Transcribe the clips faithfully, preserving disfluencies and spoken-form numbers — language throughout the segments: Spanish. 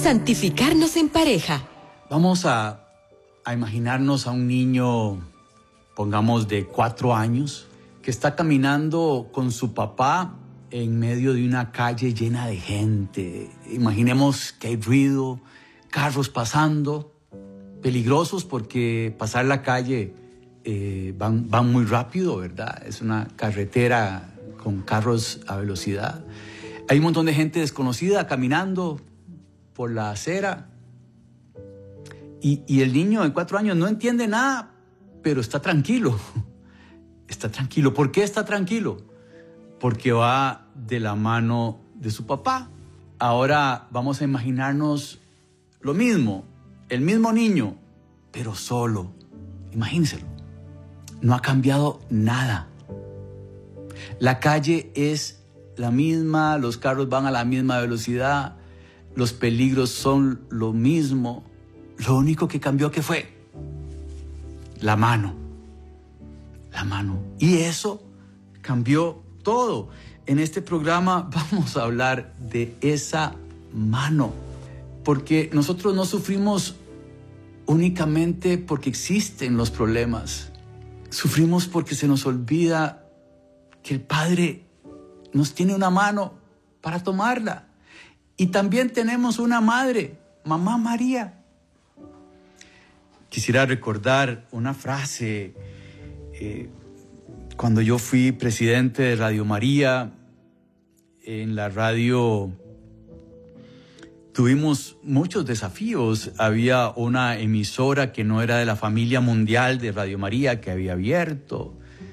Santificarnos en pareja. Vamos a, a imaginarnos a un niño, pongamos de cuatro años, que está caminando con su papá en medio de una calle llena de gente. Imaginemos que hay ruido, carros pasando, peligrosos porque pasar la calle eh, van, van muy rápido, ¿verdad? Es una carretera con carros a velocidad. Hay un montón de gente desconocida caminando por la acera. Y, y el niño de cuatro años no entiende nada, pero está tranquilo. Está tranquilo. ¿Por qué está tranquilo? Porque va de la mano de su papá. Ahora vamos a imaginarnos lo mismo, el mismo niño, pero solo. Imagínselo. No ha cambiado nada. La calle es la misma, los carros van a la misma velocidad, los peligros son lo mismo. Lo único que cambió, ¿qué fue? La mano. La mano. Y eso cambió todo. En este programa vamos a hablar de esa mano. Porque nosotros no sufrimos únicamente porque existen los problemas. Sufrimos porque se nos olvida que el Padre nos tiene una mano para tomarla. Y también tenemos una madre, Mamá María. Quisiera recordar una frase. Eh, cuando yo fui presidente de Radio María, en la radio tuvimos muchos desafíos. Había una emisora que no era de la familia mundial de Radio María que había abierto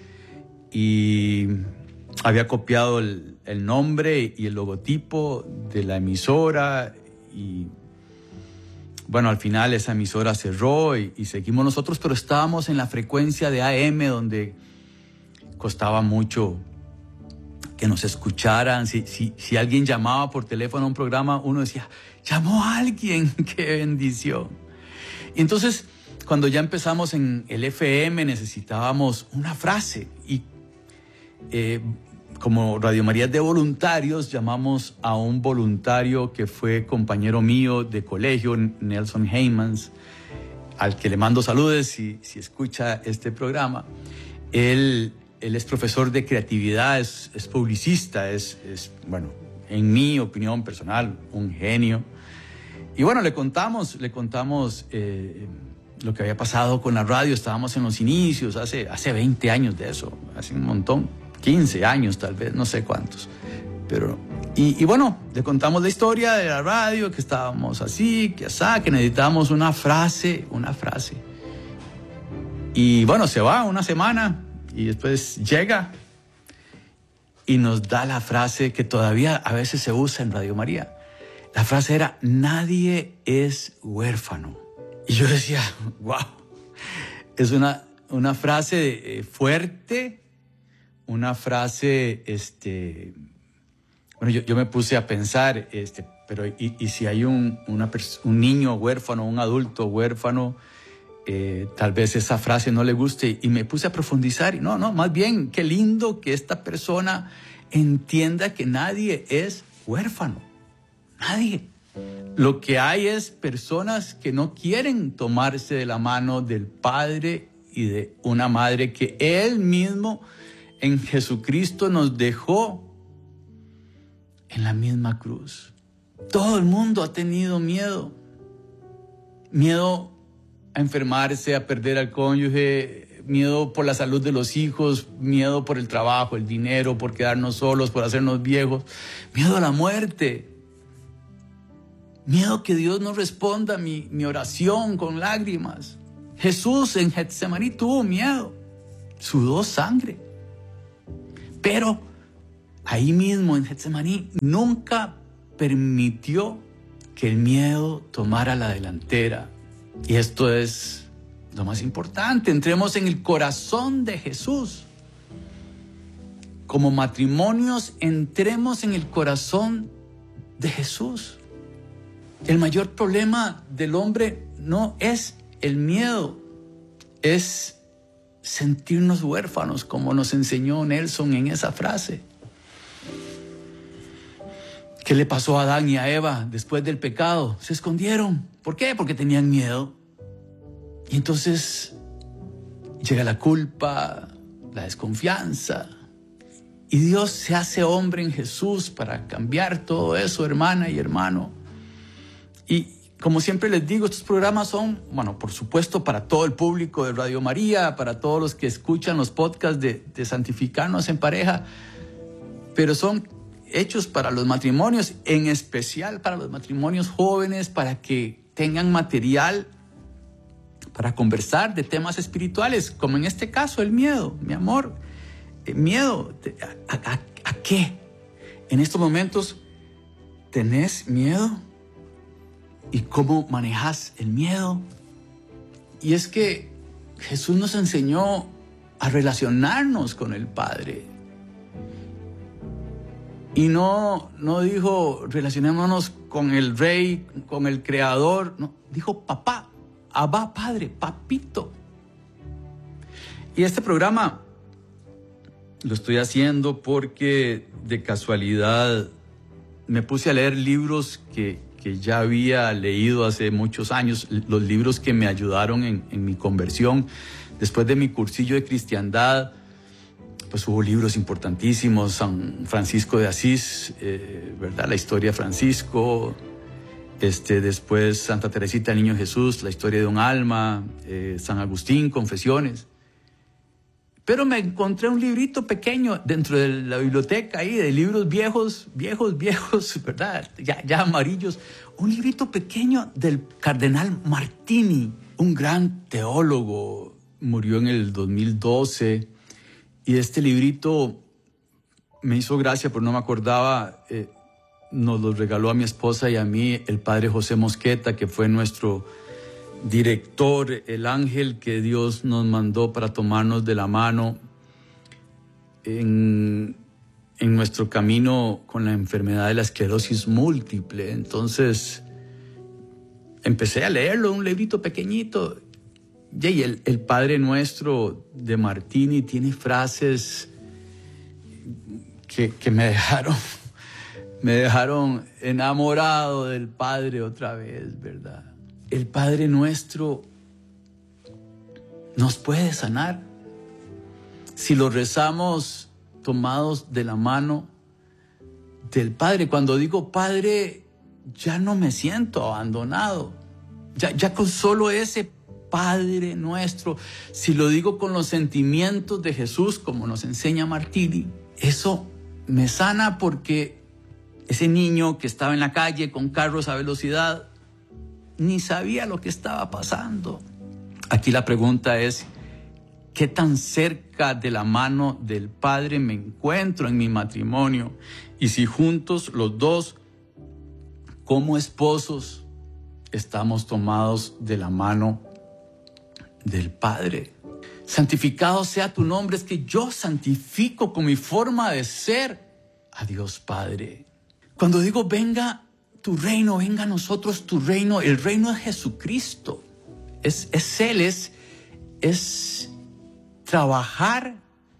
y había copiado el, el nombre y el logotipo de la emisora y bueno, al final esa emisora cerró y, y seguimos nosotros, pero estábamos en la frecuencia de A M donde costaba mucho que nos escucharan. Si, si, si alguien llamaba por teléfono a un programa, uno decía, llamó a alguien, qué bendición. Y entonces, cuando ya empezamos en el F M, necesitábamos una frase. Y eh, como Radio María es de voluntarios, llamamos a un voluntario que fue compañero mío de colegio, Nelson Heymans, al que le mando saludos si, si escucha este programa. Él, él es profesor de creatividad, es, es publicista, es, es, bueno, en mi opinión personal, un genio. Y bueno, le contamos, le contamos eh, lo que había pasado con la radio. Estábamos en los inicios, hace, hace veinte años de eso, hace un montón. quince años tal vez, no sé cuántos. Pero, y, y bueno, le contamos la historia de la radio, que estábamos así, que así, que necesitábamos una frase, una frase. Y bueno, se va una semana y después llega y nos da la frase que todavía a veces se usa en Radio María. La frase era, nadie es huérfano. Y yo decía, wow, es una, una frase fuerte, una frase, este, bueno, yo, yo me puse a pensar, este, pero y, y si hay un, una pers- un niño huérfano, un adulto huérfano, eh, tal vez esa frase no le guste, y me puse a profundizar, y no, no, más bien, qué lindo que esta persona entienda que nadie es huérfano, nadie. Lo que hay es personas que no quieren tomarse de la mano del Padre y de una madre que Él mismo en Jesucristo nos dejó en la misma cruz. Todo el mundo ha tenido miedo. Miedo a enfermarse, a perder al cónyuge, miedo por la salud de los hijos, miedo por el trabajo, el dinero, por quedarnos solos, por hacernos viejos, miedo a la muerte. Miedo que Dios no responda mi, mi oración con lágrimas. Jesús en Getsemaní tuvo miedo, sudó sangre. Pero ahí mismo en Getsemaní nunca permitió que el miedo tomara la delantera. Y esto es lo más importante. Entremos en el corazón de Jesús. Como matrimonios, entremos en el corazón de Jesús. El mayor problema del hombre no es el miedo, es sentirnos huérfanos, como nos enseñó Nelson en esa frase. ¿Qué le pasó a Adán y a Eva después del pecado? Se escondieron. ¿Por qué? Porque tenían miedo. Y entonces llega la culpa, la desconfianza. Y Dios se hace hombre en Jesús para cambiar todo eso, hermana y hermano. Y como siempre les digo, estos programas son, bueno, por supuesto, para todo el público de Radio María, para todos los que escuchan los podcasts de, de Santificarnos en Pareja, pero son hechos para los matrimonios, en especial para los matrimonios jóvenes, para que tengan material para conversar de temas espirituales, como en este caso el miedo, mi amor. Miedo, ¿a, a, a qué? En estos momentos, ¿tenés miedo? ¿Y cómo manejas el miedo? Y es que Jesús nos enseñó a relacionarnos con el Padre. Y no, no dijo relacionémonos con el Rey, con el Creador. No, dijo papá, Abba, Padre, papito. Y este programa lo estoy haciendo porque de casualidad me puse a leer libros que, que ya había leído hace muchos años, los libros que me ayudaron en, en mi conversión. Después de mi cursillo de cristiandad, pues hubo libros importantísimos, San Francisco de Asís, eh, ¿verdad? La historia de Francisco, este, después Santa Teresita del Niño Jesús, la historia de un alma, eh, San Agustín, Confesiones. Pero me encontré un librito pequeño dentro de la biblioteca ahí, de libros viejos, viejos, viejos, ¿verdad? Ya, ya amarillos. Un librito pequeño del cardenal Martini, un gran teólogo, murió en el dos mil doce. Y este librito me hizo gracia, pero no me acordaba. Eh, nos lo regaló a mi esposa y a mí el padre José Mosqueta, que fue nuestro director, el ángel que Dios nos mandó para tomarnos de la mano en, en nuestro camino con la enfermedad de la esclerosis múltiple. Entonces empecé a leerlo, un librito pequeñito. Y el, el Padre Nuestro de Martini tiene frases que, que me dejaron, me dejaron enamorado del Padre otra vez, ¿verdad? El Padre Nuestro nos puede sanar si lo rezamos tomados de la mano del Padre. Cuando digo Padre, ya no me siento abandonado. Ya, ya con solo ese Padre Nuestro, si lo digo con los sentimientos de Jesús, como nos enseña Martini, eso me sana, porque ese niño que estaba en la calle con carros a velocidad ni sabía lo que estaba pasando. Aquí la pregunta es, ¿qué tan cerca de la mano del Padre me encuentro en mi matrimonio? Y si juntos los dos, como esposos, estamos tomados de la mano del Padre. Santificado sea tu nombre, es que yo santifico con mi forma de ser a Dios Padre. Cuando digo venga tu reino, venga a nosotros tu reino, el reino de Jesucristo. Es, es Él, es, es trabajar,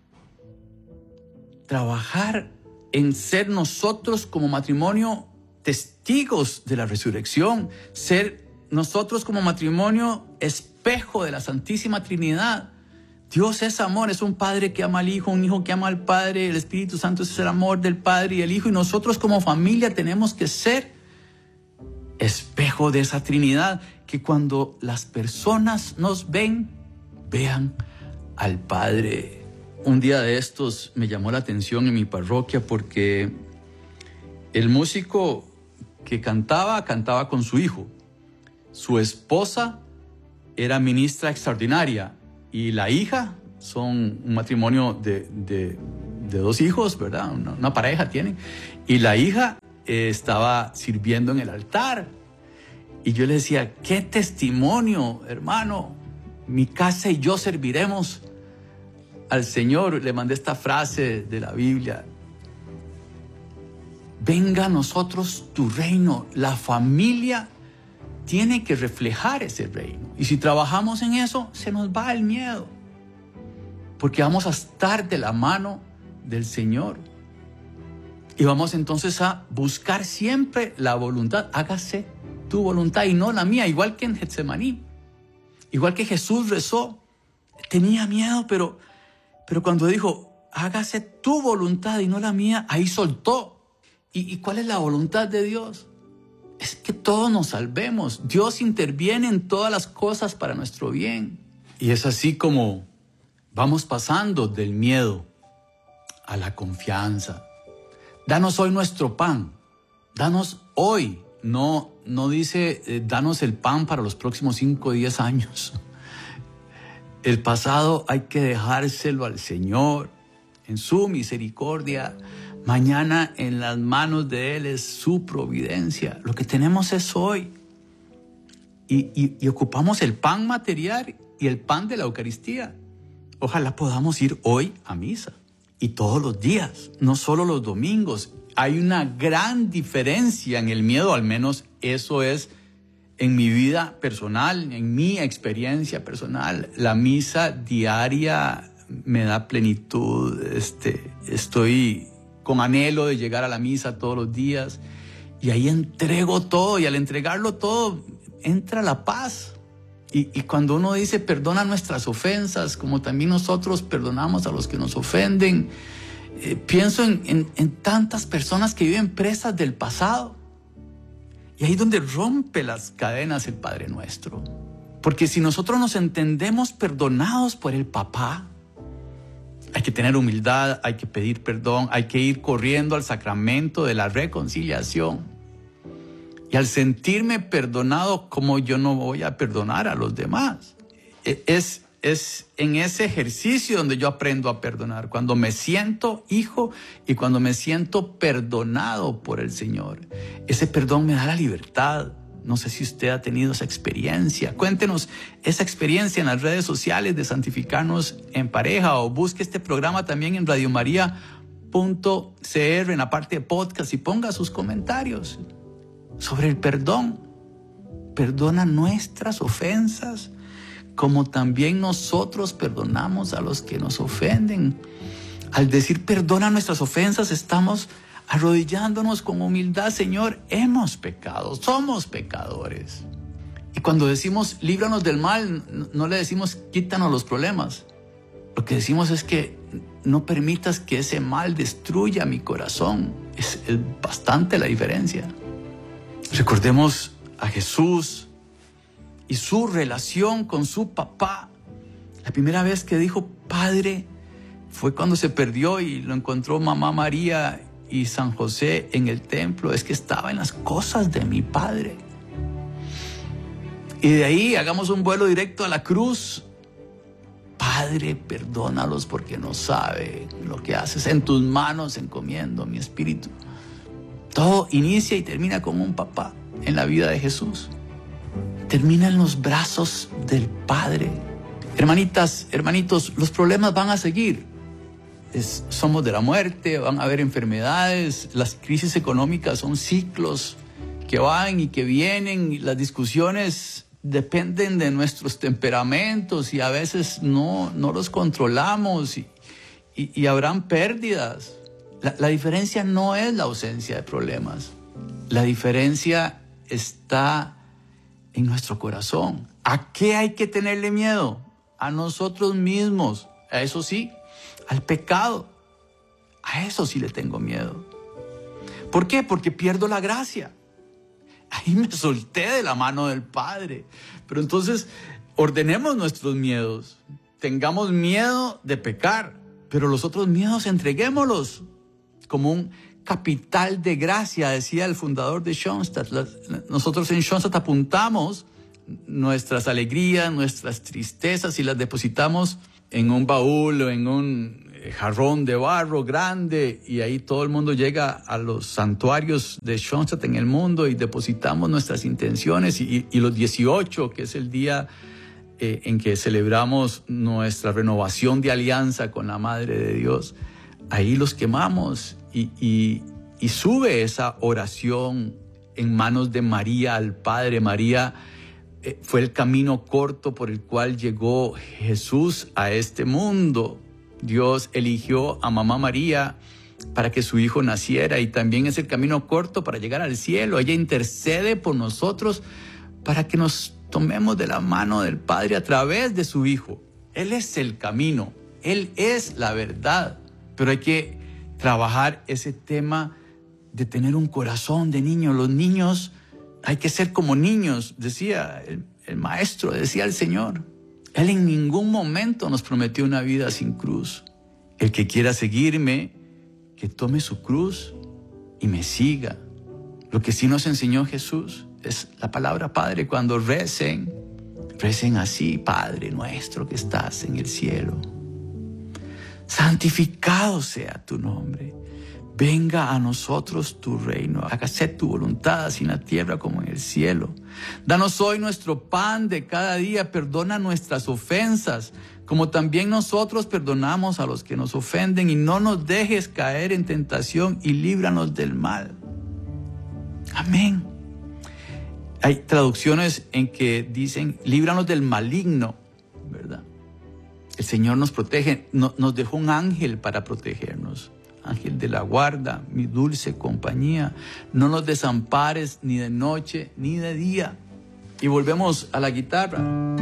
trabajar en ser nosotros como matrimonio testigos de la resurrección, ser nosotros como matrimonio espejo de la Santísima Trinidad. Dios es amor, es un Padre que ama al Hijo, un Hijo que ama al Padre, el Espíritu Santo es el amor del Padre y el Hijo, y nosotros como familia tenemos que ser espejo de esa Trinidad, que cuando las personas nos ven, vean al Padre. Un día de estos me llamó la atención en mi parroquia porque el músico que cantaba, cantaba con su hijo. Su esposa era ministra extraordinaria y la hija, son un matrimonio de, de, de dos hijos, ¿verdad? Una, una pareja tienen. Y la hija eh, estaba sirviendo en el altar. Y yo le decía, qué testimonio, hermano. Mi casa y yo serviremos al Señor. Le mandé esta frase de la Biblia. Venga a nosotros tu reino. La familia tiene que reflejar ese reino. Y si trabajamos en eso, se nos va el miedo. Porque vamos a estar de la mano del Señor. Y vamos entonces a buscar siempre la voluntad. Hágase tu voluntad y no la mía, igual que en Getsemaní. Igual que Jesús rezó, tenía miedo, pero, pero cuando dijo, hágase tu voluntad y no la mía, ahí soltó. ¿Y, y cuál es la voluntad de Dios? Es que todos nos salvemos. Dios interviene en todas las cosas para nuestro bien. Y es así como vamos pasando del miedo a la confianza. Danos hoy nuestro pan. Danos hoy. No, no dice, eh, danos el pan para los próximos cinco o diez años. El pasado hay que dejárselo al Señor en su misericordia. Mañana en las manos de Él es su providencia. Lo que tenemos es hoy. Y, y, y ocupamos el pan material y el pan de la Eucaristía. Ojalá podamos ir hoy a misa. Y todos los días, no solo los domingos. Hay una gran diferencia en el miedo, al menos eso es en mi vida personal, en mi experiencia personal. La misa diaria me da plenitud. Este, estoy con anhelo de llegar a la misa todos los días y ahí entrego todo, y al entregarlo todo entra la paz. Y, y cuando uno dice perdona nuestras ofensas, como también nosotros perdonamos a los que nos ofenden, eh, pienso en, en, en tantas personas que viven presas del pasado. Y ahí es donde rompe las cadenas el Padre Nuestro. Porque si nosotros nos entendemos perdonados por el papá, hay que tener humildad, hay que pedir perdón, hay que ir corriendo al sacramento de la reconciliación. Y al sentirme perdonado, ¿cómo yo no voy a perdonar a los demás? Es, es en ese ejercicio donde yo aprendo a perdonar. Cuando me siento hijo y cuando me siento perdonado por el Señor. Ese perdón me da la libertad. No sé si usted ha tenido esa experiencia. Cuéntenos esa experiencia en las redes sociales de Santificarnos en Pareja, o busque este programa también en radio maría punto c r en la parte de podcast y ponga sus comentarios sobre el perdón. Perdona nuestras ofensas como también nosotros perdonamos a los que nos ofenden. Al decir perdona nuestras ofensas, estamos arrodillándonos con humildad. Señor, hemos pecado, somos pecadores. Y cuando decimos líbranos del mal, no le decimos quítanos los problemas. Lo que decimos es que no permitas que ese mal destruya mi corazón. Es, es bastante la diferencia. Recordemos a Jesús y su relación con su papá. La primera vez que dijo Padre fue cuando se perdió y lo encontró mamá María y San José en el templo. Es que estaba en las cosas de mi Padre. Y de ahí hagamos un vuelo directo a la cruz. Padre, perdónalos porque no saben lo que haces. En tus manos encomiendo mi espíritu. Todo inicia y termina con un papá en la vida de Jesús. Termina en los brazos del Padre. Hermanitas, hermanitos, los problemas van a seguir. Es, somos de la muerte, van a haber enfermedades, las crisis económicas son ciclos que van y que vienen, las discusiones dependen de nuestros temperamentos y a veces no, no los controlamos y, y, y habrán pérdidas. La, la diferencia no es la ausencia de problemas, la diferencia está en nuestro corazón. ¿A qué hay que tenerle miedo? A nosotros mismos, a eso sí. Al pecado, a eso sí le tengo miedo. ¿Por qué? Porque pierdo la gracia. Ahí me solté de la mano del Padre. Pero entonces ordenemos nuestros miedos. Tengamos miedo de pecar, pero los otros miedos entreguémoslos como un capital de gracia, decía el fundador de Schoenstatt. Nosotros en Schoenstatt apuntamos nuestras alegrías, nuestras tristezas y las depositamos en un baúl o en un jarrón de barro grande, y ahí todo el mundo llega a los santuarios de Schoenstatt en el mundo y depositamos nuestras intenciones, y, y los dieciocho, que es el día eh, en que celebramos nuestra renovación de alianza con la Madre de Dios, ahí los quemamos y, y, y sube esa oración en manos de María al Padre. María fue el camino corto por el cual llegó Jesús a este mundo. Dios eligió a mamá María para que su Hijo naciera, y también es el camino corto para llegar al cielo. Ella intercede por nosotros para que nos tomemos de la mano del Padre a través de su Hijo. Él es el camino, Él es la verdad, pero hay que trabajar ese tema de tener un corazón de niño. Los niños, hay que ser como niños, decía el, el maestro, decía el Señor. Él en ningún momento nos prometió una vida sin cruz. El que quiera seguirme, que tome su cruz y me siga. Lo que sí nos enseñó Jesús es la palabra Padre. Cuando recen, recen así: Padre nuestro que estás en el cielo, santificado sea tu nombre. Venga a nosotros tu reino. Hágase tu voluntad, así en la tierra como en el cielo. Danos hoy nuestro pan de cada día. Perdona nuestras ofensas, como también nosotros perdonamos a los que nos ofenden. Y no nos dejes caer en tentación, y líbranos del mal. Amén. Hay traducciones en que dicen: líbranos del maligno, ¿verdad? El Señor nos protege, no, nos dejó un ángel para protegernos. Ángel de la guarda, mi dulce compañía, no nos desampares ni de noche ni de día. Y volvemos a la guitarra.